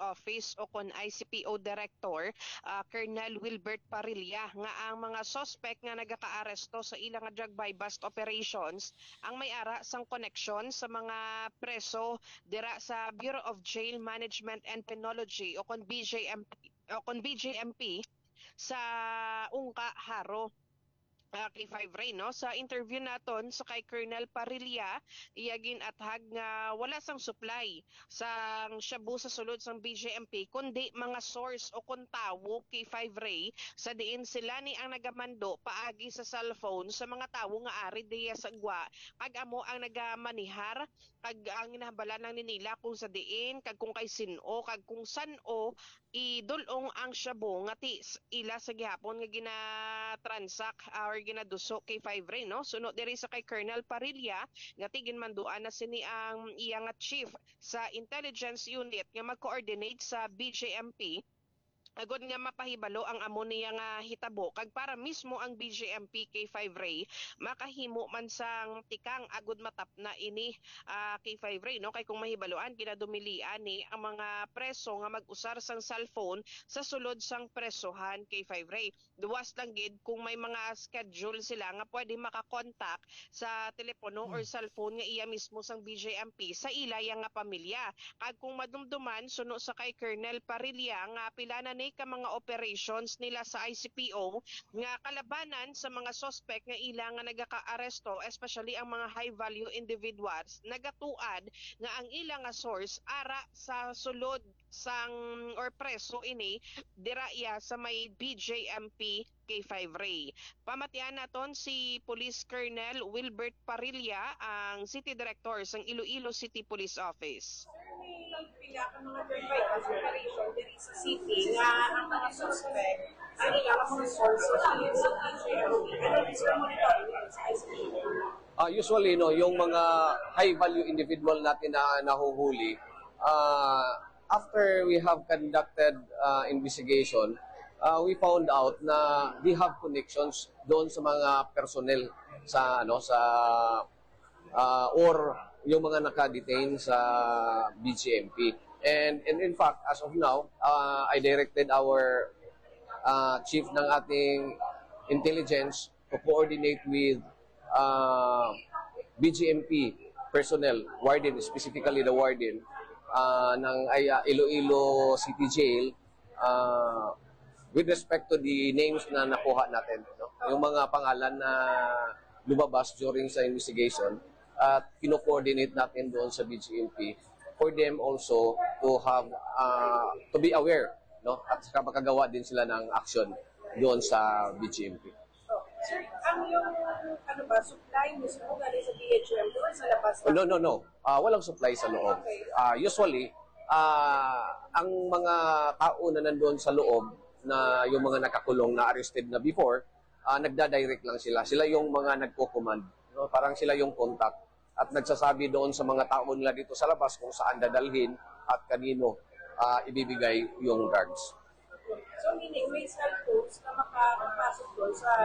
Office o kon ICPO Director Colonel Wilbert Parilla nga ang mga suspect nga nagakaaresto sa ilang drug buy bust operations ang may ara sang koneksyon sa mga preso dira sa Bureau of Jail Management and Penology o kon BJMP sa Ungka, Haro. Kay Five Ray, no? Sa interview naton sa kay Colonel Parilla, iyagin athag nga wala sang supply sang shabu sa sulod sang BJMP kundi mga source o kontawo kay Five Ray sa diin sila ni ang nagamando paagi sa cellphone sa mga tawo nga ari diya sa gwa kag amo ang nagamanihar kag ang inahabala lang ni nila kung sa diin kag kung kay sino kag kung san-o idulong ang shabu nga ti ila sa gihapon nga gina-transact or ginaduso kay Five Ray, no? Sunod diri sa kay Colonel Parilla nga tigin manduan na sini ang iya nga chief sa intelligence unit nga mag-coordinate sa BJMP agod nga mapahibalo ang amo niya nga hitabo kag para mismo ang BJMP K5 Ray makahimo man sang tikang agud matap na ini K5 Ray, no? Kay kung mahibaloan kinadumilian ni ang mga preso nga mag-usar sang cellphone sa sulod sang presohan K5 Ray. Duwas lang gid kung may mga schedule sila nga pwede makakontak sa telepono or cellphone nga iya mismo sang BJMP sa ilaya nga pamilya. Kag kung madumduman suno sa kay Colonel Parilla nga pila na ni ka mga operations nila sa ICPO nga kalabanan sa mga suspect nga ila nga nagaka-aresto, especially ang mga high value individuals nagatuad nga ang ila nga source ara sa sulod sang or preso ini dira iya sa may BJMP K5 Ray. Pamatian naton si Police Colonel Wilbert Parilla, ang City Director sang Iloilo City Police Office. May pila ka mga bypass operation diri sa city nga ang mga suspect ang ilang mga sources sa BJMP. Ano yung monitoring sa ICPO? Usually, no, yung mga high-value individual natin na nahuhuli, after we have conducted investigation, we found out na they have connections doon sa mga personnel sa or yung mga naka-detain sa BGMP. And in fact, as of now, I directed our chief ng ating intelligence to coordinate with BGMP personnel, warden, specifically the warden ng Iloilo City Jail, with respect to the names na nakuha natin, no? Yung mga pangalan na lumabas during sa investigation at kino-coordinate natin doon sa BGMP for them also to have to be aware, no? At saka makagawa din sila ng action doon sa BGMP. Sir, ang yung supply mismo galing sa BHMP or sa labas? No. Walang supply sa loob. Okay. Usually, ang mga tao na nandoon sa loob na yung mga nakakulong na arrested na before, nagda-direct lang sila. Sila yung mga nagko-command. No? Parang sila yung contact. At nagsasabi doon sa mga tao nila dito sa labas kung saan dadalhin at kanino ibibigay yung drugs. So, meaning may cellphones na makapasok doon sa,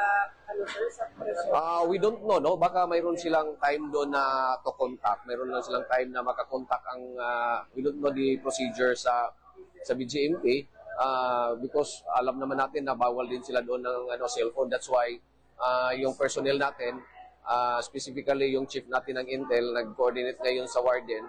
sa preso? We don't know, no? Baka mayroon silang time doon na to contact. Mayroon lang silang time na makakontak ang, we don't know the procedure sa BGMP because alam naman natin na bawal din sila doon ng cellphone. That's why yung personnel natin, specifically yung chief natin ng Intel, nag-coordinate ngayon sa warden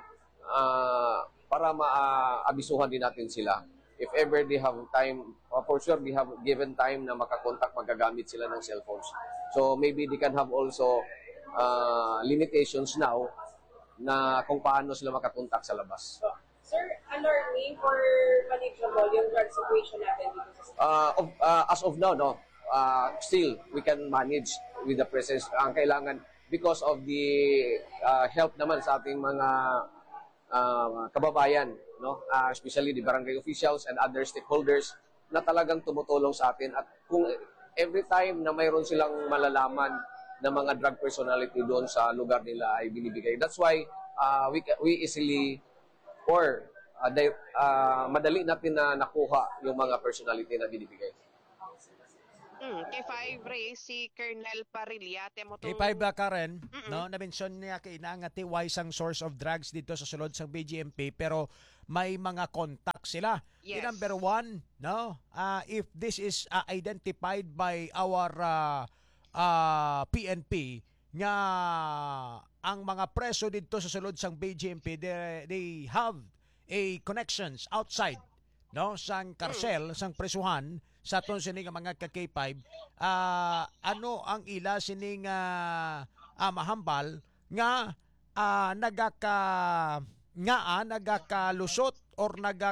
para maabisuhan din natin sila. If ever they have time, for sure they have given time na makakontak, magagamit sila ng cellphones. So maybe they can have also limitations now na kung paano sila makakontak sa labas. Sir, alarming or manageable yung drug situation natin dito sa city? As of now, no, still we can manage with the presence. Ang kailangan, because of the help naman sa ating mga kababayan, no, especially the barangay officials and other stakeholders na talagang tumutulong sa atin. At kung every time na mayroon silang malalaman na mga drug personality doon sa lugar nila ay binibigay. That's why we easily or madali natin na nakuha yung mga personality na binibigay. K5 Ray, si Colonel Parilla, K5 Karen, no, na-mention niya kay nga ti why sang source of drugs dito sa sulod sang BGMP, pero may mga contact sila. Yes. The number one, no, if this is identified by our PNP nga ang mga preso dito sa sulod sang BGMP, they have a connections outside, no, sang karsel, sang presuhan sa aton sining mga ka-K5, ano ang ila sining mahambal nga nagakalusot or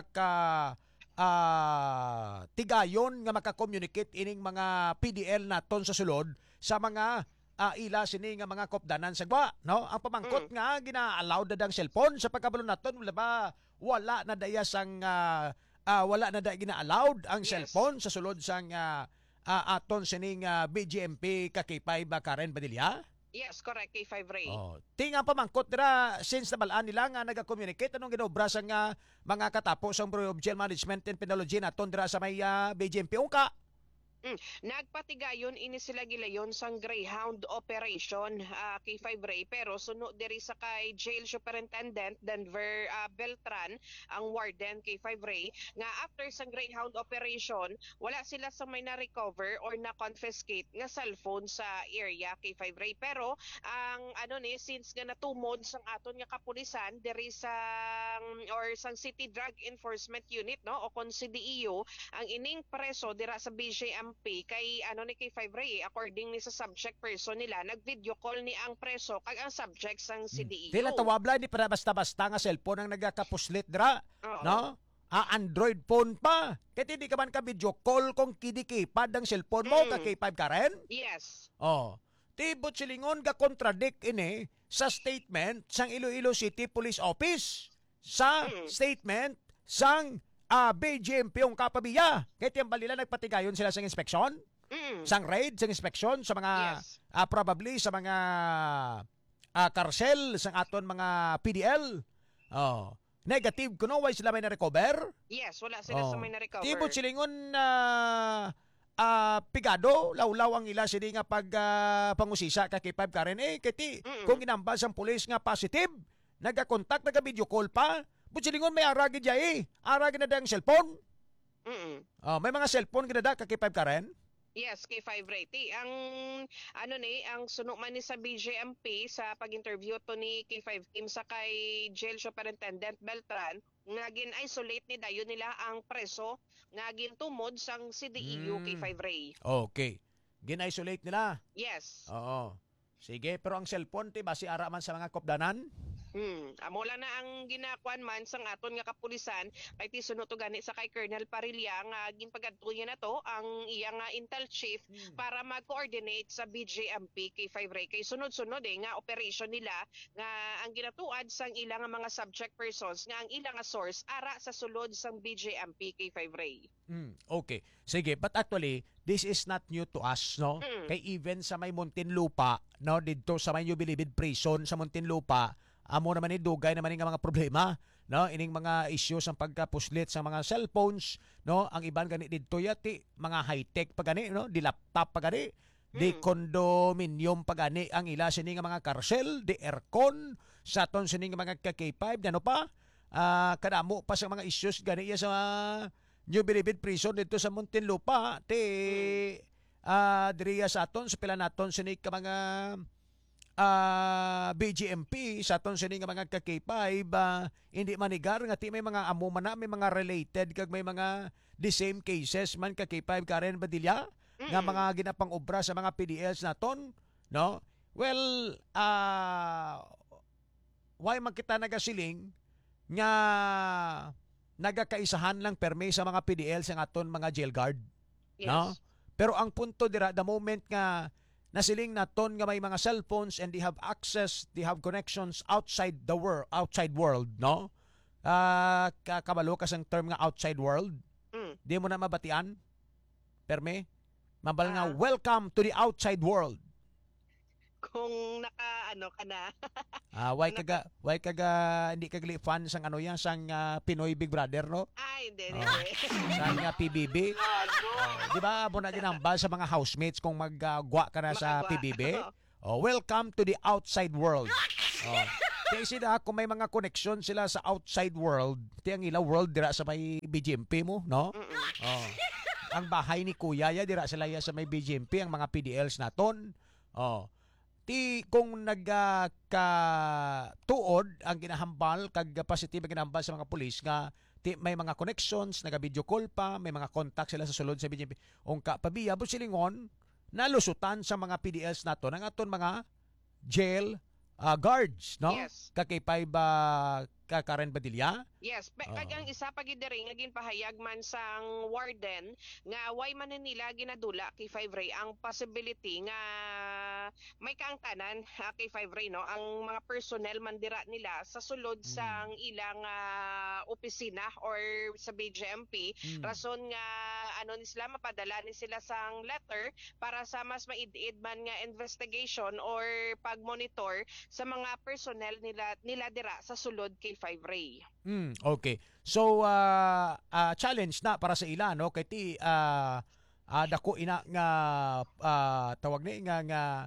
tigayon nga maka-communicate ining mga PDL naton sa sulod sa mga ila sini nga mga kopdanan sa gwa, no? Ang pamangkot nga gina-allow dadang cellphone sa pagkabalo naton, wala na daya sang wala na daya gina-allowed ang Yes. cellphone sa sulod sang aton sining BGMP ka-K5 Karen Padilla. Yes, correct, K5 Ray. Oh, tinga pamangkot dira since nabalaan nila nga naga-communicate anong ginobra sa nga mga katapos ang Bureau of Jail Management and Penology naton dira sa may BGMP ungka. Nagpatigayon ini sila gilayon sang Greyhound operation, K5 Ray, pero suno diri sa kay Jail Superintendent Denver Beltran, ang warden K5 Ray, nga after sang Greyhound operation wala sila sa may na-recover or na-confiscate nga cellphone sa area, K5 Ray. Pero ang since nga natumod sang aton nga kapulisan diri sang City Drug Enforcement Unit, no, o kon CDEU, ang ining preso dira sa BGMP kay kay 5 Ray, according ni sa subject person nila, nag-video call ni ang preso kag ang subject sang CDEU. Tila tawabla ni para basta-basta nga cellphone ang nagakapuslit dira, Oo. no? Android phone pa. Kaya hindi ka man ka video call kung kidikipad ang cellphone mo ka K5 Karen. Yes. Oh. Tibot silingon ka contradict ini sa statement sang Iloilo City Police Office sa statement sang BGMP yung kapabiya. Kaya tiyang balila nagpatigayon sila sa inspeksyon, sang raid, sang inspeksyon sa mga Yes. probably sa mga karsel sang aton mga PDL. Oh. Negative kuno why sila may na-recover? Yes, wala sila sa may na-recover. Tibot silingon pigado, lawlaw ang ila sini nga pag pangusisa ka kay 5 Karen. Kati kung inambas ang pulis nga positive, nagakontak, naga-video call pa, butsilingon may aragi dya aragi na dang cellphone. May mga cellphone ginada ka kay 5 Karen. Yes, K5 Ray. Ang ang suno man ni sa BGMP sa pag-interview to ni K5 Kim sa kay Jail Superintendent Beltran, nga gin-isolate ni dayon nila ang preso nga gintumod sang CDEU, K5 Ray. Okay. Gin-isolate nila. Yes. Oo. Sige, pero ang cellphone ti basi ara man sa mga kopdanan. Amo lang na ang ginakuan man sang aton nga kapulisan kay ti suno to gani sa kay Colonel Parilla nga ginpagadtuyan na to ang iya nga intel chief para mag-coordinate sa BGMP K5 Ray kay sunod-sunod nga operation nila nga ang ginatuad sang ilang nga mga subject persons nga ang ilang nga source ara sa sulod sang BGMP K5 Ray. Okay. Sige, but actually, this is not new to us, no? Kay even sa may Muntinlupa, no, dito sa may Jubilibid Prison sa Muntinlupa, amo naman ni dugay naman nga mga problema, no? Ining mga issues ang pagkapuslit sa mga cellphones, no? Ang iban gani dito yati mga high-tech pa gani, no? Di laptop pa gani, di condominium pa gani ang ila sini nga mga karsel, di aircon sa ton sini nga mga K5, ano pa? Kadamo pa sa mga issues gani sa New Bilibid Prison dito sa Muntinlupa diriya sa aton sa pila naton sini ka mga BGMP sa aton sini nga mga K5 hindi manigar nga ti may mga amo man na, may mga related kag may mga the same cases man ka K5 Karen Badilla nga mga ginapang obra sa mga PDLs naton, no? Well, why man kita nagasiling nga nagakaisahan lang permi sa mga PDL sa aton mga jail guard. Yes. No? Pero ang punto dira, the moment nga nasiling naton nga may mga cellphones and they have access, they have connections outside the world, no? Kabalo kas ang term nga outside world. Di mo na mabatian? Permi? Mabal nga, welcome to the outside world. Kung ka na. Why kaga hindi kagali fan sang yan sang Pinoy Big Brother, no? Hindi. Sang PBB. Di ba mo na ginambal sa mga housemates kung maggwa ka na sa Magagwa. PBB? Welcome to the outside world. Kaya sila, kung may mga connection sila sa outside world, ang ila world dira sa may BGMP mo, no? Oh. Ang bahay ni Kuya ya dira sila ya sa may BGMP, ang mga PDLs naton. Oh. Ti kung tuod ang ginahambal kag positive ang ginahambal sa mga pulis nga may mga connections, naga-video call pa, may mga contact sila sa sulod sa BGMP. Ungka pabiya bu silingon nalusutan sa mga PDLs naton ang aton mga jail guards, no? Yes. Kakipay ba Karen Badilla? Yes, kag ang isa pa gid diri nga ginpahayag man sang warden nga why man nila ginadula kay 5 Ray ang possibility nga may kaangtanan kay 5 Ray, no, ang mga personnel man dira nila sa sulod sang ilang opisina or sa BGMP rason nga ano ni sila mapadala ni sila sang letter para sa mas maid-id man nga investigation or pag-monitor sa mga personnel nila dira sa sulod kay 5 Ray. Okay. So challenge na para sa ila, no, kay ti dako ina nga tawag ni nga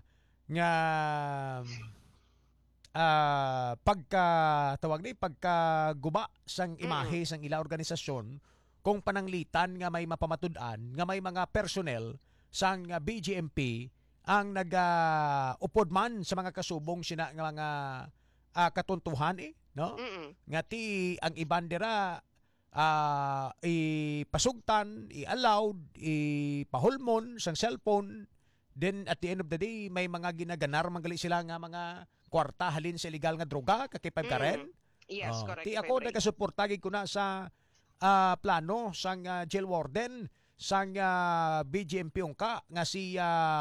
pagkaguba sang imahe sang ila organisasyon kung pananglitan nga may mapamatud-an nga may mga personnel sang BGMP ang upod man sa mga kasubong sina nga mga katuntuhan no? Nga ti ang ibandera ipasugtan, i-allowed, ipahulmon sang cellphone. Then at the end of the day, may mga ginaganar manggali sila nga mga kwarta halin sa illegal nga droga, kakipay ka rin. Yes, correct. Ti ako nagasuportagig ko na sa plano sang jail warden sang BGMP ungka nga si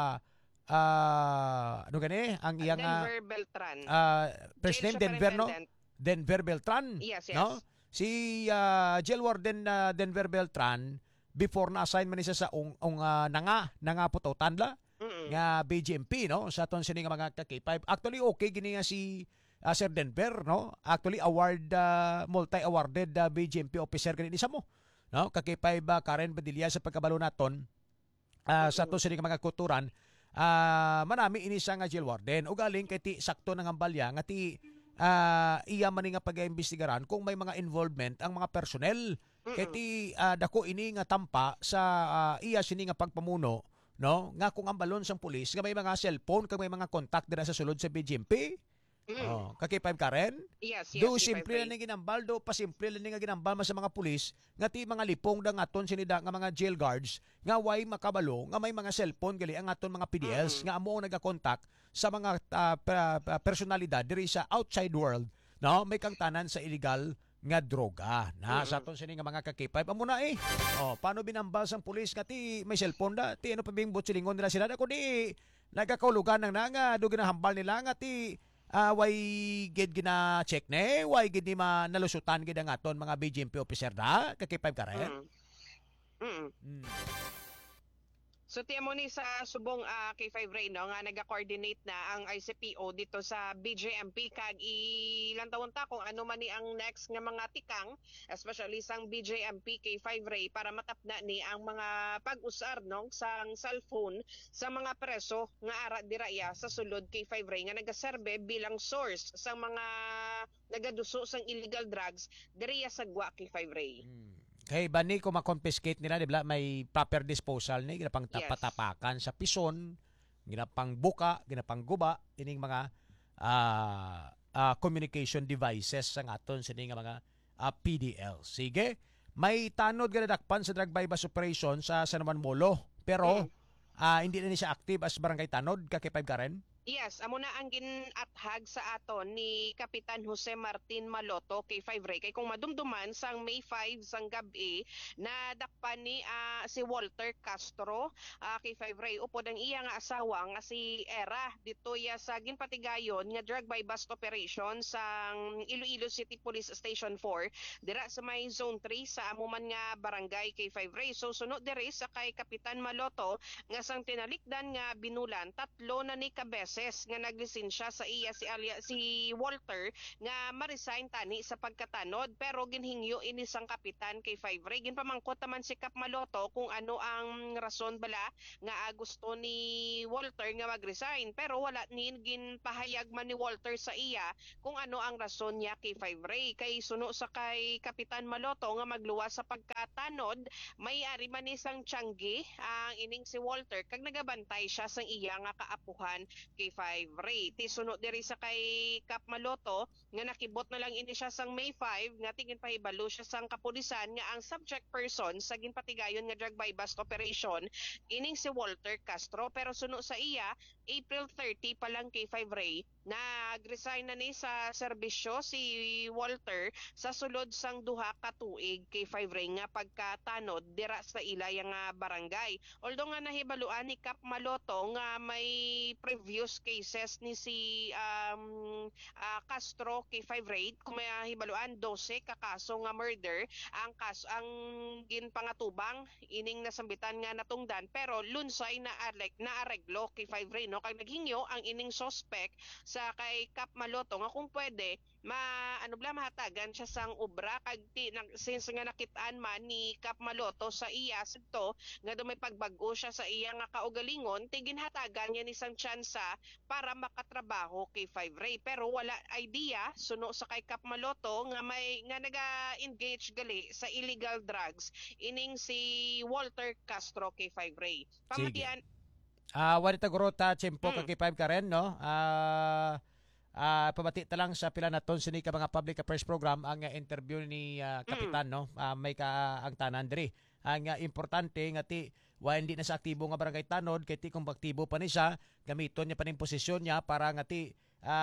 ano gani ang iyang Denver Beltran. President Jail Denver, no? Superintendent. Denver Beltran. Yes. No? Si jail warden Denver Beltran before na assign man siya sa nanga putotan la nga BGMP, no, sa aton sini nga mga K5. Actually okay gini nga si Sir Denver, no, actually multi-awarded BGMP officer kanini sa mo, no, K5 Karen Badilla sa pagkabalo naton sa aton sini nga mga kulturan. Manami ini sa nga jail warden o galing kay ti sakto nang ambalya nga ti iya man nga pag-iimbestigaran kung may mga involvement ang mga personnel kay ti dako ini nga tampa sa iya sini nga pagpamuno, no, nga kung ambalon sang pulis nga may mga cellphone kag may mga contact dira sa sulod sa BGMP. Kakipay ka rin? Yes, do simple lang ginambal, do pasimple lang nga ginambal sa mga pulis nga ti mga lipong dang aton sinida nga mga jail guards nga way makabalo nga may mga cellphone gali ang aton mga PDLs nga amo nagakontak sa mga personalidad diri sa outside world, no, may kangtanan sa illegal nga droga na sa aton sini nga mga kakipay amo na paano binambal sang pulis nga ti may cellphone da ti ano pa bing butsilingon nila sila ko di nagakaulugan nang nga do ginahambal nila nga ti way gid gina check ne way gid ni nalusutan gid ang aton mga BGMP officer da kakipay ka rin. So tiyan mo ni sa subong K5 Ray, no, nga naga-coordinate na ang ICPO dito sa BGMP kag ilang taon ta kung ano man ni ang next nga mga tikang, especially sang BGMP K5 Ray para matapna ni ang mga pag-usar, no, sang cellphone sa mga preso nga ara diraya sa sulod K5 Ray nga nagaserbe bilang source sang mga nagaduso sang illegal drugs diriya sa Gwa K5 Ray. Kay bani ko ma-confiscate nila, di ba? May proper disposal ni ginapang tapatapakan sa pison, ginapang buka, ginapang guba, ining mga communication devices sa aton sa nga mga PDL. Sige, may tanod ganadakpan sa drug bypass operation sa San Juan Molo, pero hindi na ni siya active as barangay tanod, kakipay ka rin? Yes, amo na ang ginathag sa aton ni Kapitan Jose Martin Maloto kay 5 Ray kay kung madumduman sang May 5 sang gabi na dakpan ni si Walter Castro kay 5 Ray upod ang iya nga asawa nga si Era dito ya sa ginpatigayon nga drug by bust operation sang Iloilo City Police Station 4 dira sa may zone 3 sa amo man nga barangay kay 5 Ray. So sunod diri sa kay Kapitan Maloto nga sang tinalikdan nga binulan tatlo na ni kabes boses nga naglisensya sa iya si Walter nga ma-resign tani sa pagkatanod, pero ginhingyo ini sang kapitan kay Five Ray. Ginpamangkot naman si Kap Maloto kung ano ang rason bala nga gusto ni Walter nga mag-resign, pero wala ni ginpahayag man ni Walter sa iya kung ano ang rason niya kay Five Ray. Kay suno sa kay Kapitan Maloto nga magluwas sa pagkatanod, may ari man isang tiyanggi ang ining si Walter kag nagabantay siya sang iya nga kaapuhan kay Five Ray. Ti suno diri sa kay Kap Maloto nga nakibot na lang ini siya sang May 5 nga tingin pahibalo siya sang kapulisan nga ang subject person sa ginpatigayon nga drug buy bust operation ining si Walter Castro, pero suno sa iya April 30 pa lang kay Five Ray nag-resign na ni sa serbisyo si Walter sa sulod sang duha ka tuig kay Five Ray nga pagkatanod dira sa ilay nga barangay. Although nga nahibaluan ni Kap Maloto nga may previous cases ni si Castro kay Five Ray, kung may hibaluan 12 ka kaso nga murder ang ginpangatubang ining nasambitan nga natungdan, pero lunsay na areglo kay Five Ray no kag naghingyo ang ining suspect sa kay Kap Maloto nga kung pwede mahatagan siya sang obra kag since nga nakitaan man ni Kap Maloto sa iya sagto nga may pagbag-o siya sa iya nga kaugalingon, ginhatagan niya ni sang tsansa para makatrabaho kay Five Ray, pero wala idea suno sa kay Kap Maloto nga may nga naga-engage gali sa illegal drugs ining si Walter Castro kay Five Ray. Pamatian Wanita Gorota, Chimpo, kaki-5 ka rin, no? Pabati ta lang sa pila naton sini ka mga public affairs program ang interview ni Kapitan, no? May ka ang tanan diri. Ang importante nga ti hindi na sa aktibo nga barangay tanod kay ti kung aktibo pa ni siya, gamiton niya pa ning posisyon niya para nga ti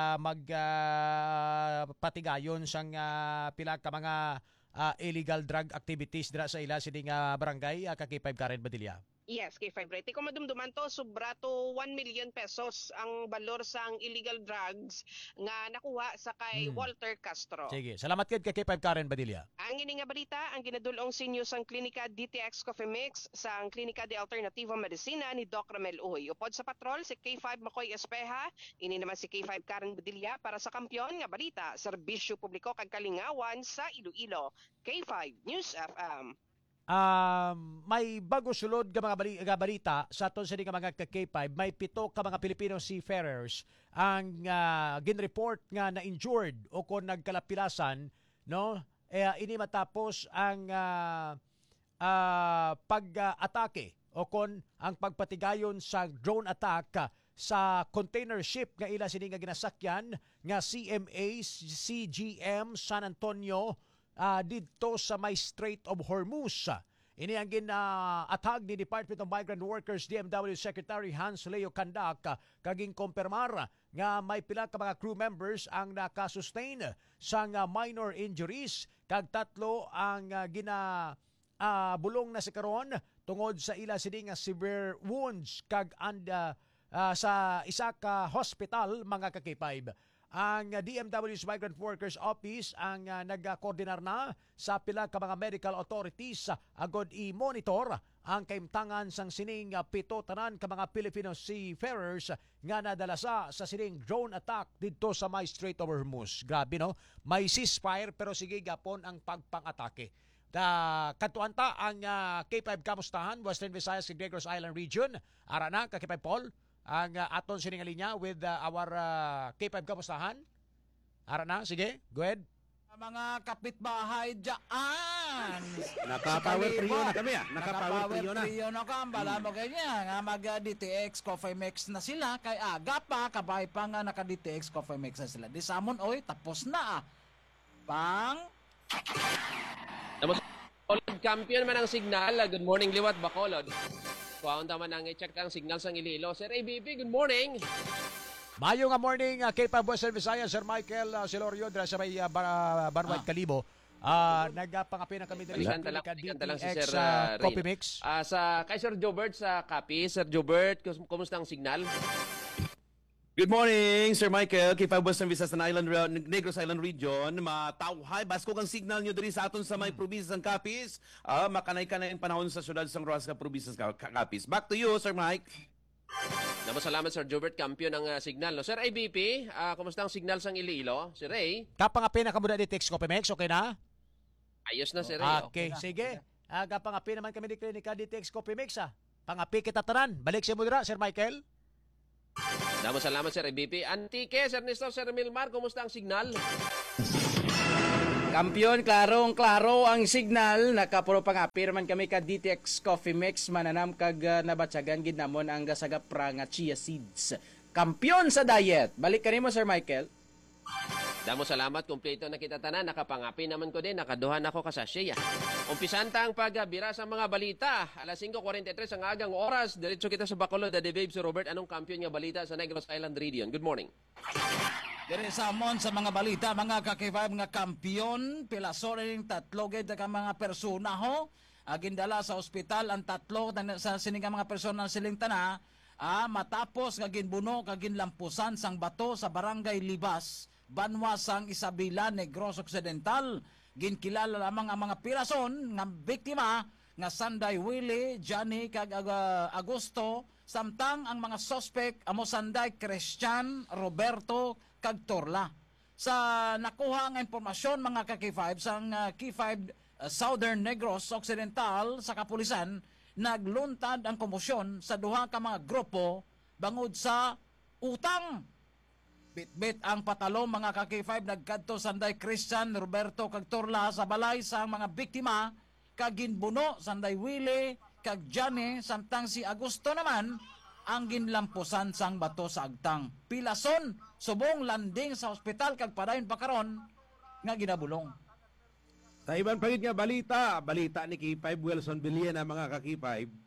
patigayon sang pila ka mga illegal drug activities dira sa ila sini nga barangay kaki-5 ka rin Badilya. Yes, kay Five Ray. Kung madumduman to, sobra to 1 million pesos ang balor sang illegal drugs nga nakuha sa kay Walter Castro. Sige, salamat kid kay K5 Karen Badilla. Ang ini nga balita, ang ginadulong sinyo sang Klinika DTX Coffee Mix sang Klinika de Alternativa Medicina ni Doc Ramel Uy. Upod sa patrol, si K5 Makoy Espeha, ini naman si K5 Karen Badilla para sa kampiyon nga balita, serbisyo publiko kag kalingawan sa Iloilo. K5 News FM. May bago sulod ka mga balita sa aton sa mga K5, may 7 ka mga Pilipino seafarers ang ginreport nga na-injured o kung nagkalapilasan, no? Ini matapos ang pag-atake o kung ang pagpatigayon sa drone attack sa container ship nga ila sini nga ginasakyan nga CMA CGM San Antonio dito sa may Strait of Hormuz. Ini ang gina-atag ni Department of Migrant Workers DMW Secretary Hans Leo Candac kaging kumpirmar nga may pila ka mga crew members ang nakasustain sa minor injuries kag 3 ang bulong na si karon tungod sa ila sini nga severe wounds kag sa isa ka hospital mga kakipayb. Ang DMW's Migrant Workers Office ang nagkoordinar na sa pila ka mga medical authorities agod i-monitor ang kaimtangan sang sining 7 tanan ka mga Filipino seafarers nga nadala sa sining drone attack dito sa may Strait of Hormuz. Grabe no, may ceasefire pero sige gapon ang pagpang-atake. Katuanta ang K5 Kamustahan, Western Visayas ug Negros Island Region. Ara na K5 Paul ang aton sining linya with our K5 Kamustahan. Ara na, sige, go ahead. Mga kapitbahay dyan. Naka-power trio na kami Naka-power trio na ka. Bala mo ganyan. Nga mag-DTX Coffee Mix na sila. Kay aga pa, kabay pa nga naka-DTX Coffee Mix na sila. Di samon, oy, tapos na Pang... Champion man ang signal. Good morning, Liwat, Bacolod. Kuwaon naman ang i-check ang signal sa Iloilo. Sir ABB, good morning. Mayo nga morning, K5 Western Visayas, Sir Michael Silorio, dira sa may Barway Kalibo. Nagpangapi na kami diri sa DTX Coffee Mix. Kay Sir Jobert sa Kapi. Sir Jobert, kumusta ang signal? Good morning, Sir Michael. K5 Western Visayas na Negros Island Region. Matawhay, basko kang signal nyo diri sa aton sa may probinsya ng Capiz. Makanay ka na yung panahon sa syudad sa Rojas ka probinsya ng Capiz. Back to you, Sir Mike. Salamat Sir Jobert, kampiyon ng signal. No? Sir ABP, kumusta ang signal sa Iloilo? Si Ray? Kapangapin na kamuda di Text Copimex, okay na? Ayos na si Ray. Okay, na, sige. okay Kapangapi naman kami di Klinika di Text Copimex, Pangapi kita tanan. Balik si Mudra, Sir Michael. Salamat Sir ABP. Antike, Sir Nestor, Sir Milmar, kumusta ang signal? Kampiyon, klaro ang signal. Nakapuro pang-apir man kami ka DTX Coffee Mix. Mananam kag nabatsagan ginamon ang gasagapra nga chia seeds. Kampiyon sa diet. Balik ka mo, Sir Michael. Salamat, kumpleto na kita tanan. Nakapangapi naman ko din, nakaduhan ako kasasya. Umpisanta ang pagbira sa mga balita. Alas 5:43 ang agang oras. Diretso kita sa Bacolod. Dade Babe, Sir Robert, anong kampiyon nga balita sa Negros Island Region? Good morning. Diri sa amon sa mga balita, mga kakibay, mga kampiyon, pilasoring tatlo gid ka mga persona ho. Gindala sa ospital ang tatlo sa sininga mga persona siling tana, matapos ginbuno ginlampusan sang bato sa barangay Libas, Banwa sang Isabela, Negros Occidental. Ginkilala lamang ang mga pirason nga biktima nga Sanday Willie, Johnny kag Agosto, samtang ang mga suspect amo Sanday Christian, Roberto kag Torla. Sa nakuha nga impormasyon mga ka-K5 sang K5 Southern Negros Occidental sa kapulisan, nagluntad ang komosyon sa duha ka mga grupo bangod sa utang. Bitbit ang patalo mga ka-K5 nagkadto Sanday Christian, Roberto kag Torla sa balay sa mga biktima kag ginbuno Sanday Willie kag Johnny, samtang si Agosto naman ang ginlampusan sang bato sa agtang. Pilason subong landing sa ospital kag padayon pa karon nga ginabulong. Sa iban pagit nga balita ni K5 Wilson Villian na mga ka-K5.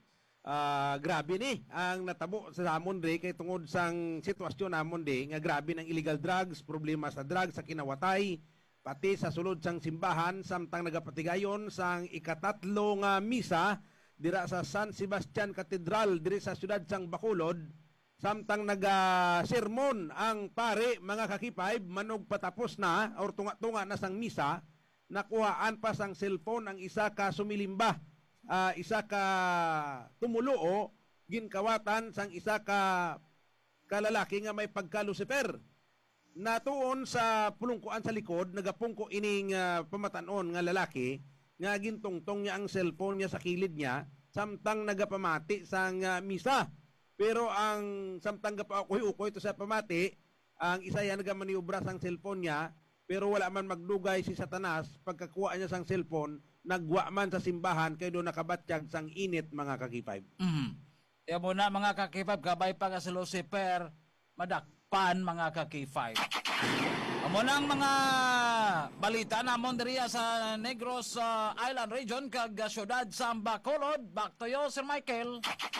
Grabe ni ang natabo sa amon re kay tungod sang sitwasyon namon de nga grabe ng illegal drugs, problema sa drugs sa kinawatay, pati sa sulod sang simbahan samtang nagapatigayon sang ikatatlo nga misa dira sa San Sebastian Cathedral diri sa siyudad sang Bacolod, samtang sermon ang pare mga ka-K5 manog patapos na or tunga-tunga na sang misa, nakuhaan pa sang cellphone ang isa ka sumilimba, isa ka tumuluo, ginkawatan sang isa ka lalaki nga may pagka-Lucifer. Natuon sa pulungkuan sa likod, nagapungko ining pamatanon nga lalaki, nga gintungtong niya ang cellphone niya sa kilid niya, samtang nagapamati sang misa. Pero ang samtang gapaukoy-ukoy ito sa pamati, ang isa yan nagamaniubra sang cellphone niya, pero wala man magdugay si Satanas, pagkakuha niya sang cellphone, nagwa man sa simbahan, kaya doon nakabatsyag sang init mga ka-K5. Kaya muna mga ka-K5, kabay pa ka si Lucifer, madakpan mga ka-K5. Amo nang mga balita namon diriya sa Negros Island Region kag syudad sa Bacolod. Back to you, Sir Michael.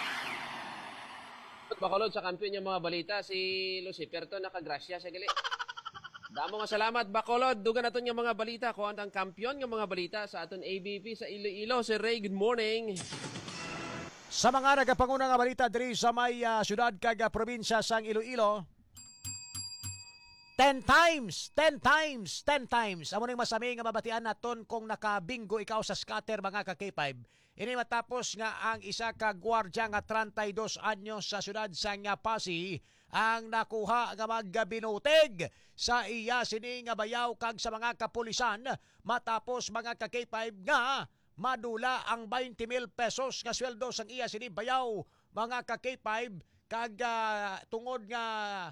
Bacolod sa kampiyon yung mga balita, si Lucifer to nakagrasya sa gali. Damo nga salamat Bacolod. Dugan naton yung mga balita ko ang kampiyon ng mga balita sa aton ABP sa Iloilo. Sir Ray, good morning. Sa mga nagapanguna nga balita diri sa may syudad kag probinsya sang Iloilo, 10 times. Amo ning masami nga mabatian naton kung nakabingo ikaw sa scatter mga ka-K5. Ini matapos nga ang isa ka gwardiya nga 32 anyos sa syudad sang Pasig ang nakuha nga magbinutig sa iya sini nga bayaw kag sa mga kapulisan matapos mga ka-K5 nga madula ang 20,000 pesos nga sweldo sang iya sini bayaw mga ka-K5 kag tungod nga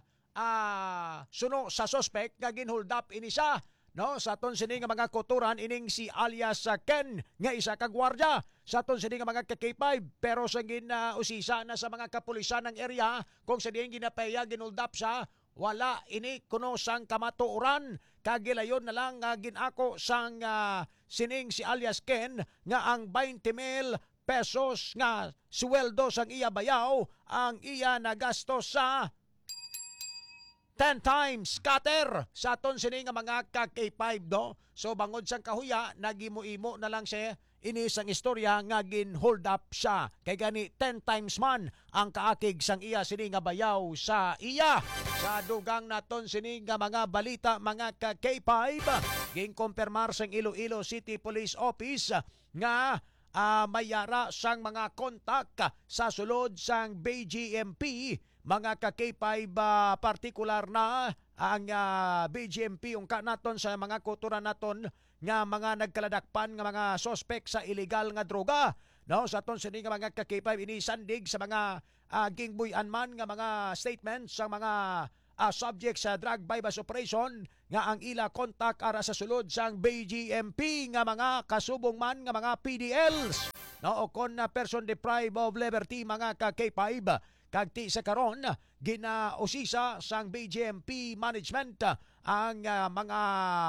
suno sa suspect nga ginhold up ini siya no sa aton sini nga mga kuturan ining si alias Ken nga isa ka gwardiya sa aton sini nga mga K5 pero sa usisa na sa mga kapulisan ng area kung sa diin ginapaya ginhold up siya wala ini kuno sang kamatuoran kagilayon na lang ginako sang sining si alias Ken nga ang 20,000 pesos nga sweldo sang iya bayaw ang iya nagasto sa 10 times scatter sa aton sini nga mga ka-K5 do. So bangod sang kahuya nagimo-imo na lang siya inisang istorya nga gin hold up siya kay gani 10 times man ang kaakig sang iya sini nga bayaw sa iya. Sa dugang naton sini nga mga balita mga ka-K5 gin kumpirmar sang Iloilo City Police Office nga mayara sang mga kontak sa sulod sang BGMP, mga ka K5 partikular na ang BGMP ungka naton sa mga kuturan naton nga mga nagkaladakpan nga mga sospek sa illegal nga droga. No, sa aton sini nga mga ka K5 inisandig sa mga gingbuyan man nga mga statements sa mga subject sa drug bypass operation nga ang ila kontak ara sa sulod sang BGMP nga mga kasubong man nga mga PDLs, no, o kon person deprived of liberty mga ka K5 kag ti sa karon ginausisa sang BGMP management ang mga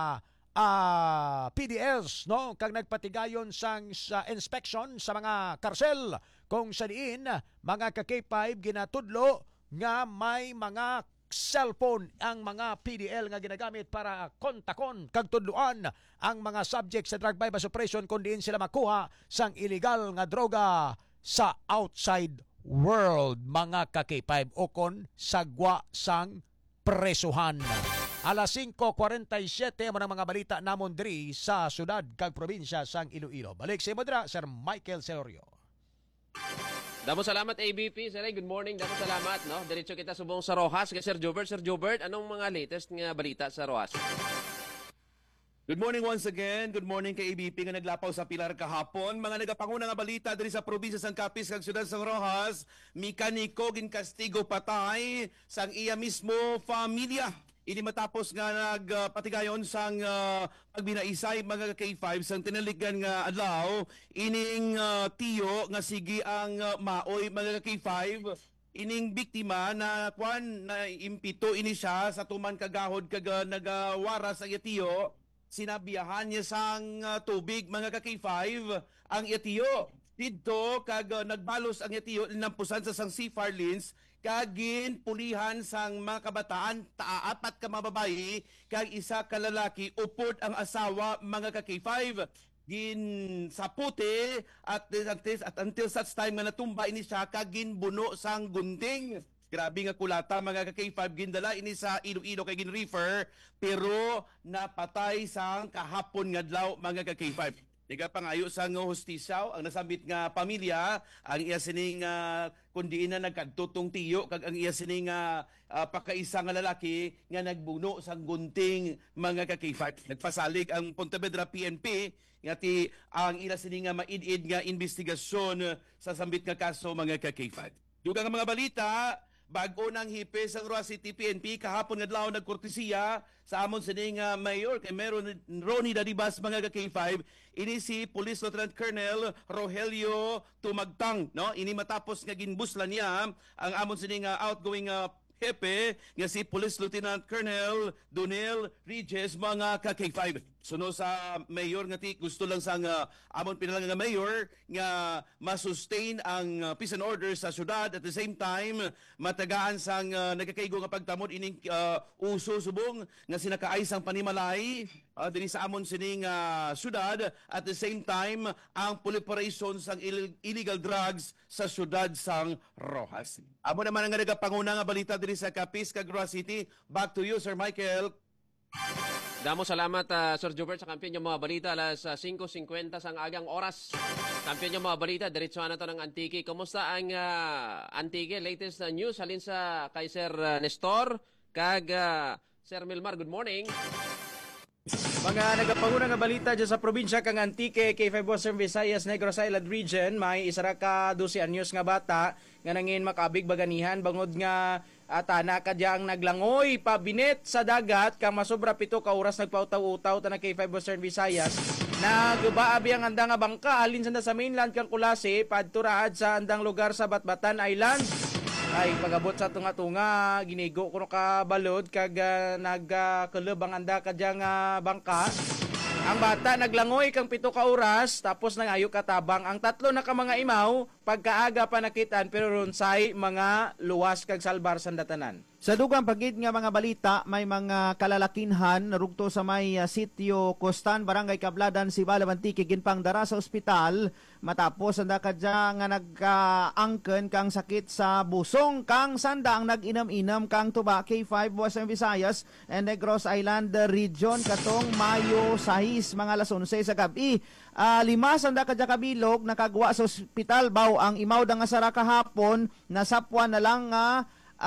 PDLs, no, kag nagpatigayon sang sa inspection sa mga karsel kung sa diin mga ka K5 ginatudlo nga may mga cellphone ang mga PDL nga ginagamit para kontakon kag tudluan ang mga subject sa drug bypass operation kung diin sila makuha sang illegal nga droga sa outside world mga ka-K5 o kon sagwa sang presuhan. Alas 5:47 mo ng mga balita namon diri sa syudad kag probinsya sang Iloilo. Balik sa Modra, Sir Michael Celorio. Damo salamat ABP. Sir, good morning. Damo salamat, no. Diretso kita subong sa Rojas kay Sir Jobert. Sir Jobert, anong mga latest nga balita sa Rojas? Good morning once again. Good morning kay ABP nga naglapaw sa Pilar kahapon. Mga nagapanguna nga balita diri sa probinsya sang Capiz kag siyudad sang Rojas, mekaniko ginkastigo patay sang iya mismo familia. Ini matapos nga nagpatigayon sang pagbinaisay mga K5 sang tinaligan nga adlaw ining tiyo nga sige ang maoy mga K5 ining biktima na na impito ini siya sa tuman kagahod kag nagawara sa iya tiyo. Sinabiyahan niya sang tubig mga K5 ang iya tiyo didto kag nagbalos ang iya tiyo linampusan sa sang Seafar Lins kagin pulihan sang mga kabataan, apat ka mababayi, kag isa ka lalaki, upod ang asawa mga ka-K5. Gin saputi at until such time nga natumba ini siya, kagin buno sang gunting. Grabe nga kulata mga ka-K5, gindala ini sa Iloilo kay gin refer, pero napatay sang kahapon nga adlaw mga ka-K5. Tiga pangayo sang hostisyaw ang nasambit nga pamilya ang iya sining kundi na nagkadtutong tiyo kag ang iya sining pakaisa nga lalaki nga nagbuno sang gunting mga ka-K5. Nagpasalig ang Pontevedra PNP nga ti ang ila sining nga maid-id nga investigasyon sa sambit nga kaso mga ka-K5. Dugang mga balita, bago ng hipe sa Roa City PNP kahapon nga adlaw nagkortesiya sa amon sining mayor kay meron Ronnie Dadibas mga ka-K5 ini si Police Lieutenant Colonel Rogelio Tumagtang, no, ini matapos nga ginbuslan niya ang amon sining outgoing hepe nga si Police Lieutenant Colonel Donel Regis mga ka-K5. Suno sa mayor nga ti gusto lang sang amon pinalang nga mayor nga masustain ang peace and order sa syudad at the same time matagaan sang nagakaigo nga pagtamod ining uso subong nga sinakaay sang panimalay dinhi sa amon sining syudad at the same time ang proliferation sang illegal drugs sa syudad sang Rojas. Amo naman ang nagapanguna nga balita dinhi sa Capiz kag Roa City. Back to you Sir Michael. Damo salamat Sir Jobert sa kampiyon yung mga balita alas 5:50 sang agang oras. Kampiyon yung mga balita diretso na to ng Antique. Kumusta ang Antique latest news halin sa kay Sir Nestor kag Sir Milmar? Good morning. Mga nagapanguna nga balita dyan sa probinsya kang Antique, K5 Western Visayas, Negros Island Region, may isa ra ka 12 anyos nga bata nga nangin makabig baganihan bangod nga tana kadyang naglangoy pabinet sa dagat kang masobra 7 ka oras nagpautaw-utaw ta na K5 Western Visayas. Nagbaabi ang andang nga bangka alin sa mainland kang Kulasi padto raad sa andang lugar sa Batbatan Island. Ay pagabot sa tunga-tunga ginigo kuno ka balod kag nagkeleb ang anda kadyang bangka. Ang bata naglangoy kang 7 ka oras tapos nangayo katabang ang 3 na ka mga imaw pagkaaga pa nakitaan pero ronsay mga luwas kag salbar sa datanan. Sa dugang pagid nga mga balita, may mga kalalakinhan rugto sa may sitio Costan, Barangay Kabladan, Sibala, Antique, ginpang dara sa ospital matapos ang dakadya nga nagkaangken kang sakit sa busong kang sanda ang nag-inam-inam kang tuba K5 Western Visayas and Negros Island Region katong Mayo 6 mga 11 sa gabi. 5 sanda kadya kabilog nakagwa sa ospital baw ang imaw nga sara kahapon nasapwan na lang nga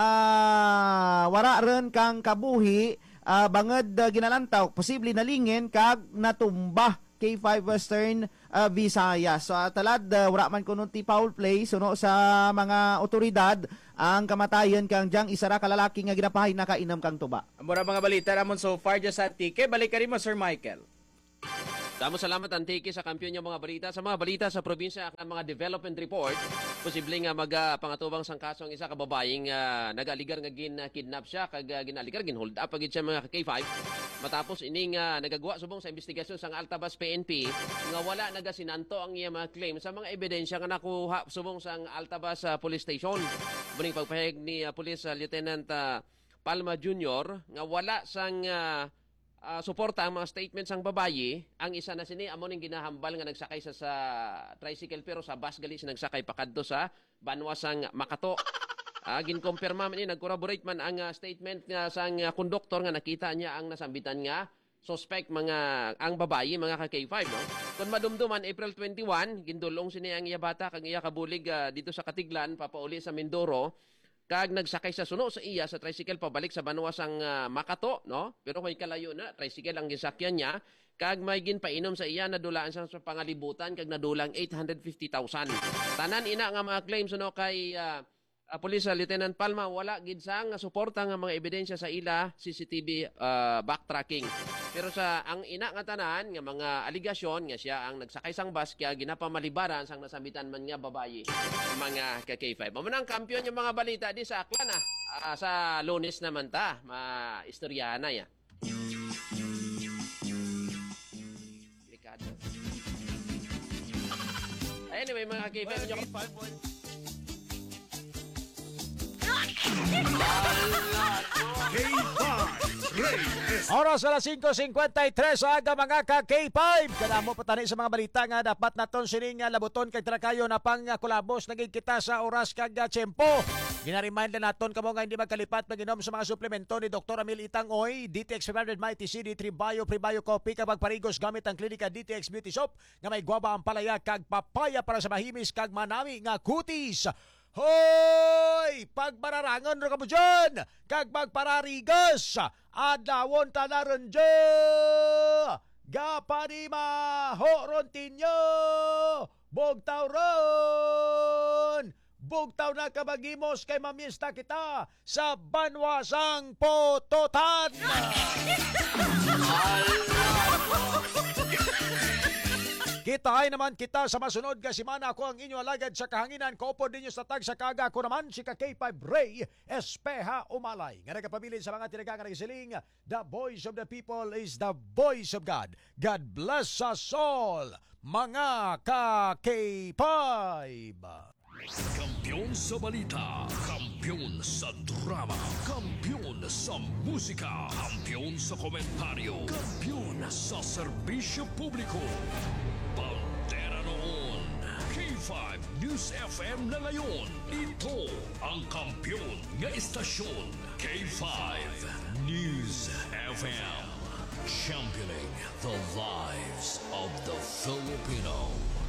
wara ren kang kabuhi banged ginalantaw posible nalingin kag natumba K5 Western Visayas. So talad wala man kuno ti foul play suno sa mga otoridad ang kamatayan kang diyang isara kalalaki nga ginapahay nakainam kang tuba. Mura mga balita ramon so far dyan sa Antique. Balik ka rin mo Sir Michael. Damo salamat Antique sa kampiyon niya mga balita. Sa mga balita sa probinsya ang mga development report, posibleng pangatubang sangkaso ang isa ka babaeng nagaligar nga kidnap siya kag ginaligar ginhold up pagid siya mga K5 matapos ining nagagawa subong sa investigasyon sang Altabas PNP nga wala nagasinanto ang iya mga claim sa mga ebidensya nga nakuha subong sang Altabas Police Station. Muning pagpahayag ni Police Lieutenant Palma Jr. nga wala sang suporta ang mga statements ang babayi. Ang isa na sini amo ning ginahambal nga nagsakay sa tricycle pero sa bus gali siya nagsakay pakadto sa Banwasang Makato. Ginkompirma man ni nagcorroborate man ang statement nga sang konduktor nga nakita niya ang nasambitan nga suspect ang babayi mga ka K5 no. Kun madumduman April 21 gindulong sini ang iya bata kag iya kabulig dito sa Katiglan papauli sa Mindoro. Kag nagsakay sa suno sa iya sa tricycle pabalik sa Banwasang Makato no pero may kalayo na tricycle ang gisakyan niya kag may ginpainom sa iya nadulaan siya sa pangalibutan kag nadulang 850,000 tanan ina nga mga claims no kay Police Lieutenant Palma wala gid sang suporta nga mga ebidensya sa ila CCTV backtracking pero sa ang ina nga tanan nga mga aligasyon nga siya ang nagsakay sang bus kaya ginapamalibaran sang nasambitan man nga babayi mga ka-K5 mamunang kampiyon yung mga balita di sa Aklan sa Lunes naman ta istorya na ya delikado anyway mga K5 Oras alas 5:53 sa aga mga ka-K5. Kadamo patani sa mga balita nga dapat naton sining labuton kay trakayo na pang kulabos naging kita sa oras kag tiyempo. Gina-remind na naton kamo nga hindi magkalipat pag-inom sa mga suplemento ni Dr. Amil Itangoy, DTX 500 Mighty CD 3 Bio Coffee kapag parigos gamit ang klinika DTX Beauty Soap nga may guava ang palaya kag papaya para sa mahimis kag manami nga kutis. Hoy! Pagmararangan ro kamo dyan! Kag magpararigas! Adlawon ta na ron dyan! Gapanima! Horon tinyo! Bugtaw ron! Bugtaw na kabagimos kay mamista kita sa Banwasang Pototan! Kita ay naman kita sa masunod ka simana. Ako ang inyo alagad sa kahanginan. Kaupo din nyo sa tag sa kaga. Ako naman si K5 Ray Espeha Umalay. Nga nagkapabilin sa mga tinagang nagsiling, the voice of the people is the voice of God. God bless us all, mga ka-K5. Kampiyon sa balita, kampiyon sa drama, kampiyon sa musika, kampiyon sa komentaryo, kampiyon sa serbisyo publiko. Pantera noon, K5 News FM na ngayon. Ito ang kampiyon nga istasyon, K5 News FM. Championing the lives of the Filipino.